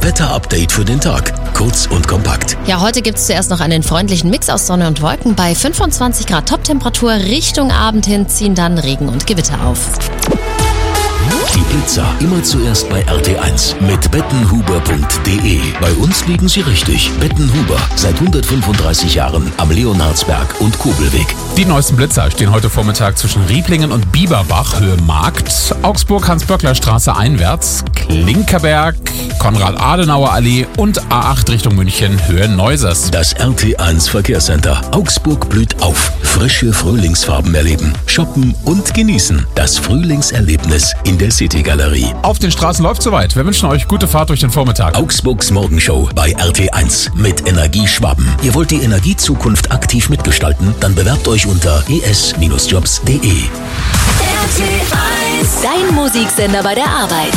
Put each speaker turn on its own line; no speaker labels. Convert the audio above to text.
Wetter-Update für den Tag. Kurz und kompakt.
Ja, heute gibt es zuerst noch einen freundlichen Mix aus Sonne und Wolken. Bei 25 Grad Toptemperatur Richtung Abend hin ziehen dann Regen und Gewitter auf.
Die Blitzer immer zuerst bei RT1 mit bettenhuber.de. Bei uns liegen Sie richtig. Bettenhuber, seit 135 Jahren am Leonhardsberg und Kobelweg.
Die neuesten Blitzer stehen heute Vormittag zwischen Rieblingen und Bieberbach, Höhe Markt, Augsburg, Hans-Böckler-Straße einwärts, Klinkerberg, Konrad-Adenauer-Allee und A8 Richtung München, Höhe Neusers.
Das RT1 Verkehrscenter. Augsburg blüht auf. Frische Frühlingsfarben erleben, shoppen und genießen. Das Frühlingserlebnis in der City-Galerie.
Auf den Straßen läuft soweit. Wir wünschen euch gute Fahrt durch den Vormittag.
Augsburgs Morgenshow bei RT1 mit Energieschwaben. Ihr wollt die Energiezukunft aktiv mitgestalten? Dann bewerbt euch unter es-jobs.de.
RT1, dein Musiksender bei der Arbeit.